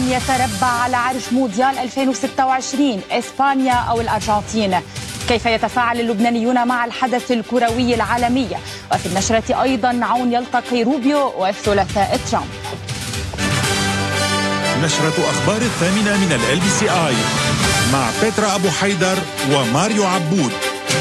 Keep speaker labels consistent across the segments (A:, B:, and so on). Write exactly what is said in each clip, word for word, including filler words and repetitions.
A: يتربع على عرش مونديال ألفين وستة وعشرين، إسبانيا أو الأرجنتين؟ كيف يتفاعل اللبنانيون مع الحدث الكروي العالمي؟ وفي النشرة أيضا عون يلتقي روبيو والثلاثاء ترامب.
B: نشرة أخبار الثامنة من ال بي سي آي مع بيترا أبو حيدر وماريو عبود.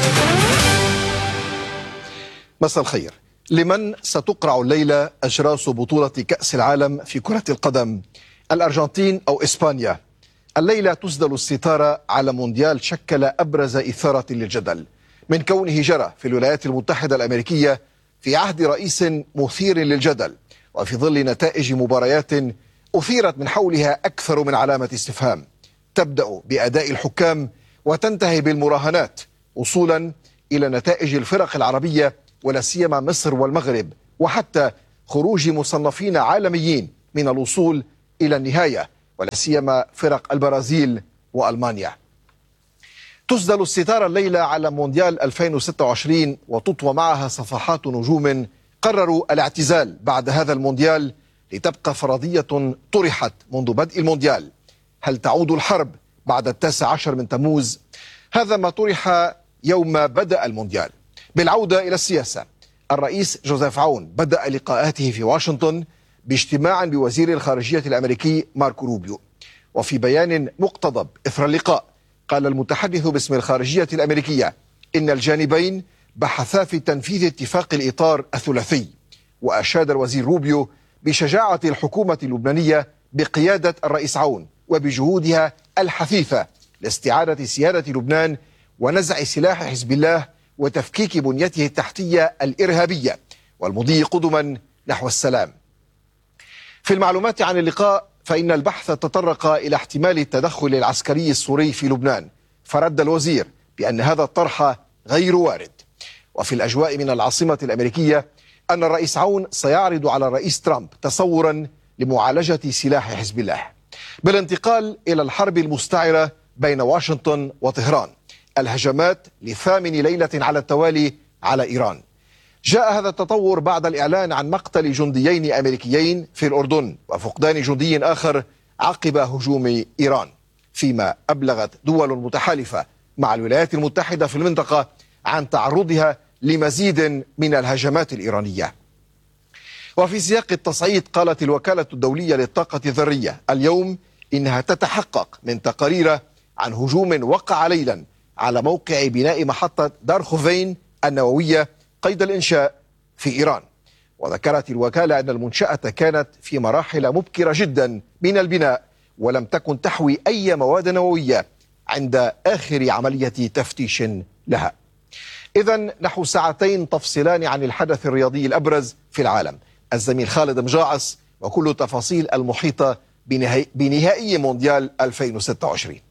C: مساء الخير. لمن ستقرع الليلة أجراس بطولة كأس العالم في كرة القدم؟ الأرجنتين أو إسبانيا؟ الليلة تسدل الستارة على مونديال شكل أبرز إثارة للجدل من كونه جرى في الولايات المتحدة الأمريكية في عهد رئيس مثير للجدل، وفي ظل نتائج مباريات أثيرت من حولها أكثر من علامة استفهام، تبدأ بأداء الحكام وتنتهي بالمراهنات، وصولا إلى نتائج الفرق العربية ولا سيما مصر والمغرب، وحتى خروج مصنفين عالميين من الوصول إلى النهاية ولا سيما فرق البرازيل وألمانيا. تسدل الستارة الليلة على مونديال ألفين وستة وعشرين وتطوى معها صفحات نجوم قرروا الاعتزال بعد هذا المونديال لتبقى فرضية طرحت منذ بدء المونديال: هل تعود الحرب بعد التاسع عشر من تموز؟ هذا ما طرح يوم بدأ المونديال. بالعودة إلى السياسة، الرئيس جوزيف عون بدأ لقاءاته في واشنطن باجتماع بوزير الخارجية الأمريكي ماركو روبيو، وفي بيان مقتضب إثر اللقاء قال المتحدث باسم الخارجية الأمريكية إن الجانبين بحثا في تنفيذ اتفاق الإطار الثلاثي، وأشاد الوزير روبيو بشجاعة الحكومة اللبنانية بقيادة الرئيس عون وبجهودها الحثيثة لاستعادة سيادة لبنان ونزع سلاح حزب الله وتفكيك بنيته التحتية الإرهابية والمضي قدما نحو السلام. في المعلومات عن اللقاء فإن البحث تطرق إلى احتمال التدخل العسكري السوري في لبنان، فرد الوزير بأن هذا الطرح غير وارد. وفي الأجواء من العاصمة الأمريكية أن الرئيس عون سيعرض على الرئيس ترامب تصورا لمعالجة سلاح حزب الله، بالانتقال إلى الحرب المستعرة بين واشنطن وطهران، الهجمات لثامن ليلة على التوالي على إيران. جاء هذا التطور بعد الإعلان عن مقتل جنديين أمريكيين في الأردن وفقدان جندي آخر عقب هجوم إيران، فيما أبلغت دول متحالفة مع الولايات المتحدة في المنطقة عن تعرضها لمزيد من الهجمات الإيرانية. وفي سياق التصعيد قالت الوكالة الدولية للطاقة الذرية اليوم إنها تتحقق من تقارير عن هجوم وقع ليلا على موقع بناء محطة دارخوفين النووية قيد الإنشاء في إيران. وذكرت الوكالة أن المنشأة كانت في مراحل مبكرة جدا من البناء ولم تكن تحوي أي مواد نووية عند آخر عملية تفتيش لها. إذن نحو ساعتين تفصلان عن الحدث الرياضي الأبرز في العالم. الزميل خالد مجاعس وكل التفاصيل المحيطة بنهائي مونديال ألفين وستة وعشرين.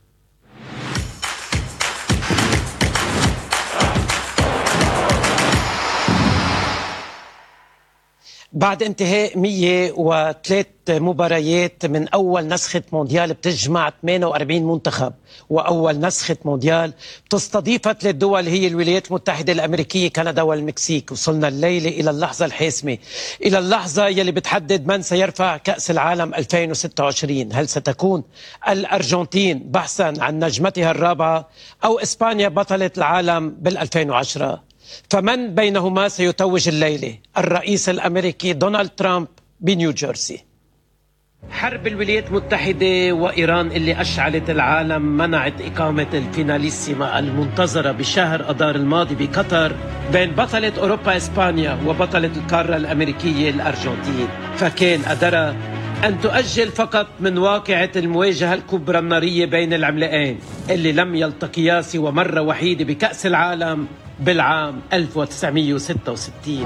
D: بعد انتهاء مئة وثلاث مباريات من أول نسخة مونديال بتجمع ثمانية وأربعين منتخب، وأول نسخة مونديال بتستضيف ثلاث دول هي الولايات المتحدة الأمريكية، كندا والمكسيك. وصلنا الليلة إلى اللحظة الحاسمة، إلى اللحظة يلي بتحدد من سيرفع كأس العالم ألفين وستة وعشرين. هل ستكون الأرجنتين بحثا عن نجمتها الرابعة أو إسبانيا بطلة العالم بالألفين وعشرة؟ فمن بينهما سيتوج الليلة؟ الرئيس الأمريكي دونالد ترامب بنيو جيرسي. حرب الولايات المتحدة وإيران اللي أشعلت العالم منعت إقامة الفيناليسيما المنتظرة بشهر أذار الماضي بقطر بين بطلة أوروبا إسبانيا وبطلة القارة الأمريكية الأرجنتين، فكان قدرها أن تؤجل فقط من واقعة المواجهة الكبرى النارية بين العملاقين اللي لم يلتقيا سوى مرة وحيدة بكأس العالم بالعام ألف وتسعمئة وستة وستين.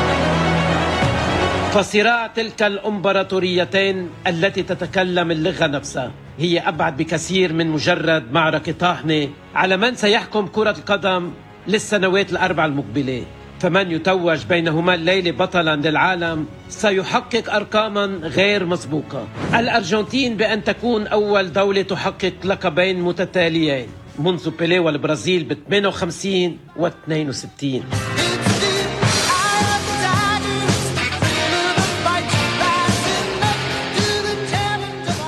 D: فصراع تلك الإمبراطوريتين التي تتكلم اللغة نفسها هي أبعد بكثير من مجرد معركة طاحنة على من سيحكم كرة القدم للسنوات الأربع المقبلة. فمن يتوج بينهما الليلة بطلا للعالم سيحقق أرقاما غير مسبوقة. الأرجنتين بأن تكون أول دولة تحقق لقبين متتاليين منذ بيليه والبرازيل ب ثمانية وخمسين و اثنين وستين.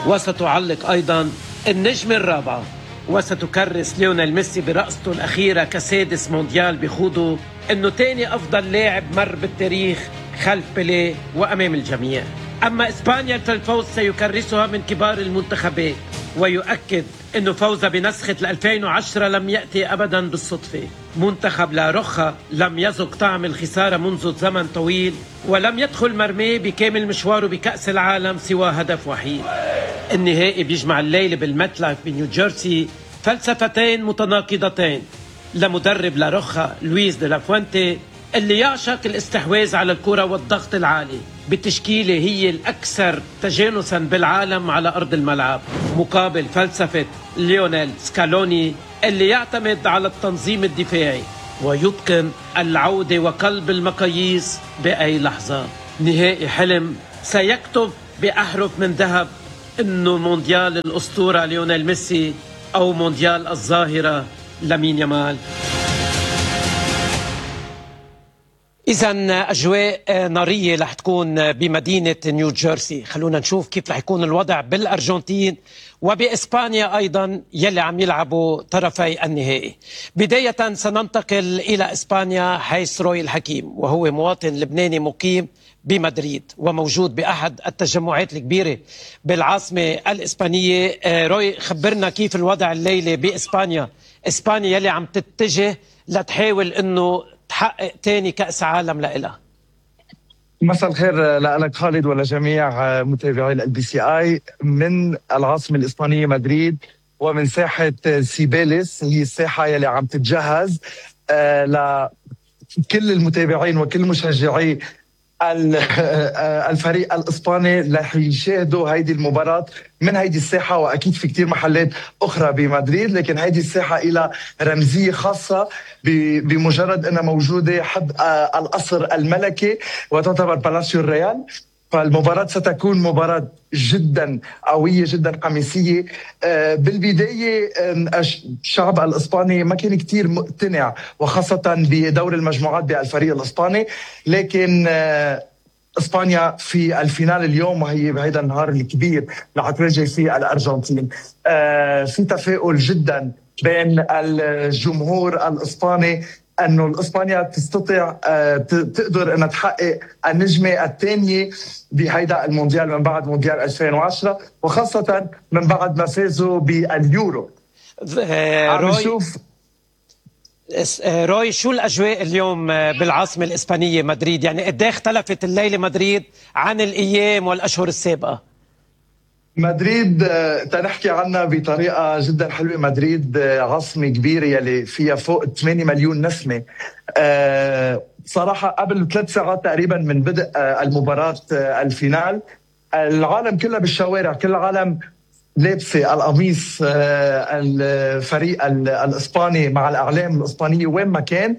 D: وستعلق أيضا النجمة الرابعة، وستكرس ليونيل ميسي برقصته الأخيرة كسادس مونديال بخوضه أنه تاني أفضل لاعب مر بالتاريخ خلف بيليه وأمام الجميع. أما إسبانيا فالفوز سيكرسها من كبار المنتخبات، ويؤكد أنه فوزها بنسخة ألفين وعشرة لم يأتي أبدا بالصدفة. منتخب لا روخا لم يذق طعم الخسارة منذ زمن طويل، ولم يدخل مرميه بكامل مشواره بكأس العالم سوى هدف وحيد. النهائي بيجمع الليلة بالميت لايف بنيو جيرسي فلسفتين متناقضتين لمدرب لا روخا لويس دي لا فوينتي اللي يعشق الاستحواذ على الكرة والضغط العالي بتشكيلة هي الأكثر تجانسا بالعالم على أرض الملعب، مقابل فلسفة ليونيل سكالوني اللي يعتمد على التنظيم الدفاعي ويتقن العودة وقلب المقاييس بأي لحظة. نهائي حلم سيكتب بأحرف من ذهب إنه مونديال الأسطورة ليونيل ميسي أو مونديال الظاهرة لامين يامال. إذا أجواء نارية رح تكون بمدينة نيو جيرسي. خلونا نشوف كيف رح يكون الوضع بالأرجنتين وبإسبانيا أيضا يلي عم يلعبوا طرفي النهائي. بداية سننتقل إلى إسبانيا حيث روي الحكيم، وهو مواطن لبناني مقيم بمدريد وموجود بأحد التجمعات الكبيرة بالعاصمة الإسبانية. روي، خبرنا كيف الوضع الليلة بإسبانيا، إسبانيا يلي عم تتجه لتحاول أنه تحقق تاني كأس عالم لإلها.
E: مساء الخير لك خالد ولجميع متابعي ال بي سي آي من العاصمة الإسبانية مدريد، ومن ساحة سيباليس، هي الساحة يلي عم تتجهز لكل المتابعين وكل مشجعي الفريق الإسباني رح يشاهدوا هيدي المباراة من هيدي الساحة. وأكيد في كتير محلات أخرى بمدريد، لكن هيدي الساحة إلى رمزية خاصة بمجرد أنها موجودة حد القصر الملكي وتعتبر بالاسيو الريال. فالمباراة ستكون مباراة جدا قوية جدا حماسية. بالبداية الشعب الإسباني ما كان كتير مقتنع، وخاصة بدور المجموعات بالفريق الإسباني، لكن إسبانيا في الفينال اليوم، وهي بهذا النهار الكبير رح تواجه فيه الأرجنتين. في تفاؤل جدا بين الجمهور الإسباني أنه الإسبانيا تستطيع تقدر أنها تحقق النجمة الثانية بهيدا المونديال من بعد مونديال ألفين وعشرة، وخاصة من بعد ما فازوا باليورو.
D: عم نشوف روي، شو الأجواء اليوم بالعاصمة الإسبانية مدريد؟ يعني قد ايه اختلفت الليلة مدريد عن الأيام والأشهر السابقة؟
E: مدريد تنحكي عنها بطريقة جدا حلوة. مدريد عاصمة كبيرة يلي فيها فوق ثمانية مليون نسمة. صراحة قبل ثلاث ساعات تقريبا من بدء المباراة الفينال، العالم كله بالشوارع، كل العالم لابسة القميص الفريق الإسباني مع الأعلام الإسبانية وين ما كان.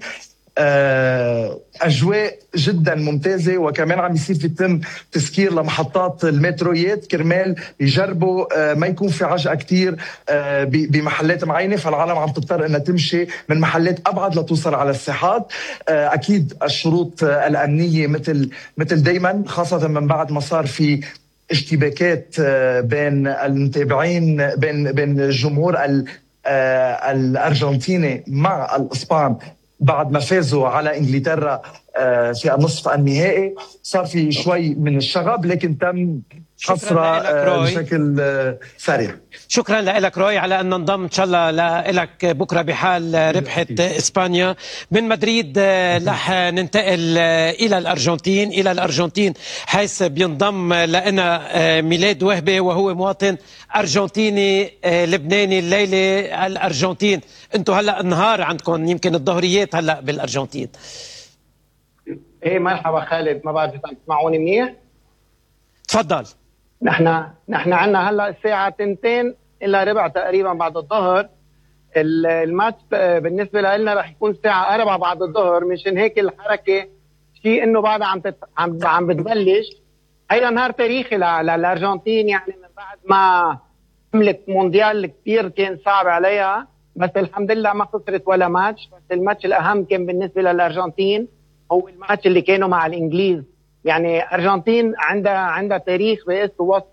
E: أجواء جدا ممتازة، وكمان عم يصير في تم تسكير لمحطات المترويات كرمال يجربوا ما يكون في عجقة كتير بمحلات معينة، فالعالم عم تضطر انها تمشي من محلات ابعد لتوصل على الساحات. اكيد الشروط الامنية مثل مثل دايما، خاصة من بعد ما صار في اشتباكات بين المتابعين بين بين الجمهور الارجنتيني مع الاسبان بعد ما فازوا على انجلترا في النصف النهائي. صار في شوي من الشغب، لكن تم حصرها بشكل سريع.
D: شكرا لك روي على أن ننضم إن شاء الله لك بكرة بحال ربحت إسبانيا. من مدريد رح ننتقل إلى الأرجنتين إلى الأرجنتين حيث بينضم لنا ميلاد وهبي، وهو مواطن أرجنتيني لبناني. الليلة الأرجنتين، أنتم هلأ النهار عندكم يمكن الظهريات هلأ بالأرجنتين.
F: ايه مرحبا خالد، ما بعرف اذا تسمعوني منيح.
D: تفضل.
F: نحن نحن عندنا هلا الساعه اثنتين الا ربع تقريبا بعد الظهر. الماتش بالنسبه لنا رح يكون الساعه أربعة بعد الظهر، مشان هيك الحركه شيء انه بعدها عم تت... عم عم بتبلش. هيدا نهار تاريخي للارجنتين، يعني من بعد ما عملت مونديال كثير كان صعب عليها، بس الحمد لله ما خسرت ولا ماتش. بس الماتش الاهم كان بالنسبه للارجنتين هو الماتش اللي كانوا مع الانجليز. يعني ارجنتين عندها عندها تاريخ بقصه وسط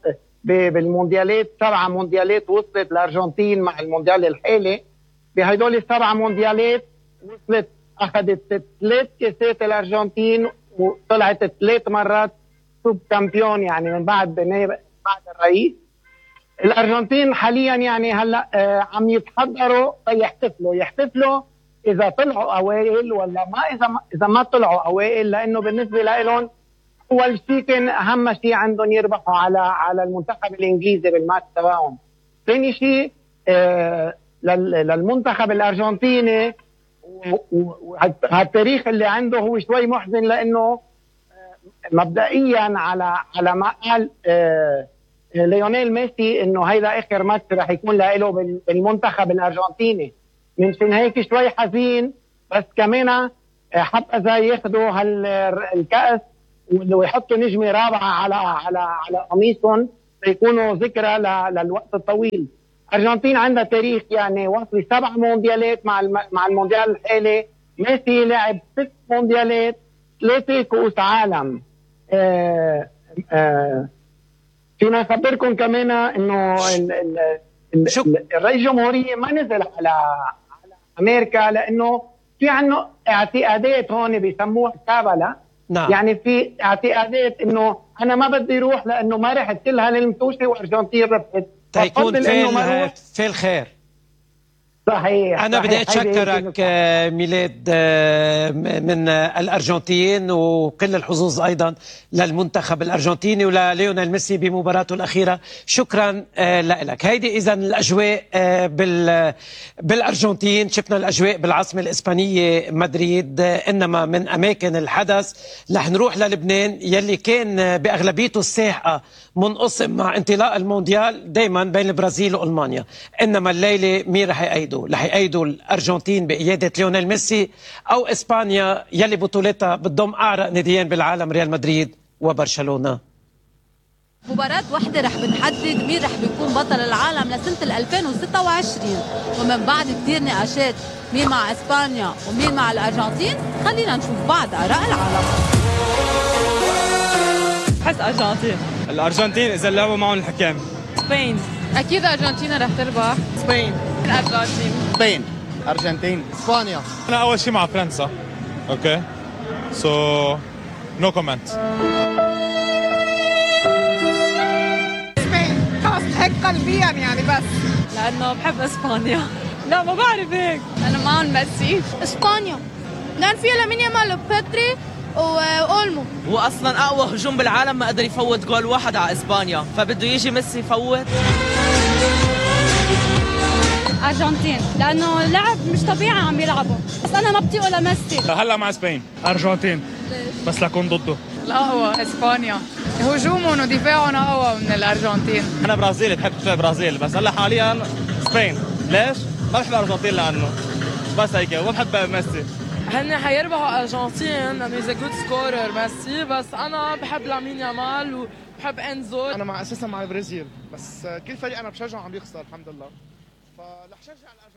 F: بالمونديالات، سبعة مونديالات وصلت الأرجنتين مع المونديال الحالي. بهدول السبعة مونديالات وصلت أخذت ثلاث كاسات الأرجنتين وطلعت ثلاث مرات سوب كامبيون، يعني من بعد بعد الرئيس. الأرجنتين حاليا يعني هلا آه عم يتحضروا يحتفلوا يحتفلوا إذا طلعوا أوائل ولا ما، إذا ما إذا ما طلعوا أوائل، لأنه بالنسبة لهم أول شيء كان أهم شيء عندهم يربحوا على على المنتخب الإنجليزي بالماتش تبعهم. ثاني شيء آه للمنتخب الأرجنتيني، وهالتاريخ اللي عنده هو شوي محزن، لأنه مبدئيا على على ما قال آه ليونيل ميسي انه هيدا اخر ماتش رح يكون له بالمنتخب الارجنتيني. منشان هيك شوي حزين، بس كمان حتى ياخذوا هالكاس ويحطوا نجمه رابعه على على على قميصهم ليكونوا ذكرى للوقت الطويل. الارجنتين عندها تاريخ، يعني واصله سبع مونديالات مع مع المونديال الحالي. ميسي لعب ست مونديالات، ثلاثه كؤوس عالم. آه آه فينا نخبركم كمان انه الرئيس الجمهوريه ما نزل على على امريكا، لانه في عنده اعتقادات هون بيسموها كابلا. نعم. يعني في اعتقادات انه انا ما بدي اروح لانه ما رحت كلها للمتوشه وارجنتين ربحت،
D: تيكون في في الخير.
F: صحيح.
D: أنا بدي أتشكرك ميلاد من الأرجنتين، وكل الحظوظ أيضا للمنتخب الأرجنتيني ولليونيل ميسي بمباراته الأخيرة. شكرا لك. هيدي إذن الأجواء بالأرجنتين. شفنا الأجواء بالعاصمة الإسبانية مدريد. إنما من أماكن الحدث رح نروح للبنان، يلي كان بأغلبيته الساحقة منقسم مع انطلاق المونديال دايما بين البرازيل وألمانيا. إنما الليلة مين رح يأيدوا؟ رح يأيدوا الأرجنتين بقيادة ليونيل ميسي، أو إسبانيا يلي بطولتها بتضم أعرق ناديين بالعالم ريال مدريد وبرشلونة.
G: مباراة واحدة رح بنحدد مين رح بيكون بطل العالم لسنة ألفين وستة وعشرين، ومن بعد كتير نقاشات مين مع إسبانيا ومين مع الأرجنتين. خلينا نشوف بعض آراء العالم.
H: بحس أرجنتين. الأرجنتين إذا لعبوا معهم الحكام.
I: سبين. أكيد أرجنتينا رح تربح.
H: سبين.
I: الأرجنتين.
J: سبين. أرجنتين. إسبانيا.
K: أنا أول شيء مع فرنسا. أوكي. سو نو كومنت.
I: سبين. خلص هيك قلبيا يعني، بس لأنه بحب إسبانيا. لا ما بعرف هيك. أنا معهم ميسي.
L: إسبانيا لأن فيها لامين يامال وبيدري وأولمو.
M: هو اصلا اقوى هجوم بالعالم ما قدر يفوت جول واحد على اسبانيا، فبده يجي ميسي يفوت.
L: ارجنتين لانه لعب مش طبيعي عم يلعبوا، بس انا ما بطيقه لميسي.
K: هلا مع اسبين.
H: ارجنتين. بس لكون ضده.
I: القهوة اسبانيا، هجومهم ودفاعهم اقوى من الارجنتين.
H: انا برازيلي، بحب برازيل، بس هلا حاليا سبين. ليش؟ ما بحب الارجنتين لانه بس هيك، وما بحب ميسي.
I: هن حيربحوا ارجنتين لانه از جود سكورر ميسي، بس انا بحب لامين يامال وبحب انزو.
J: انا مع اساسا مع البرازيل، بس كل فريق انا بشجعه عم يخسر الحمد لله، فرح شجع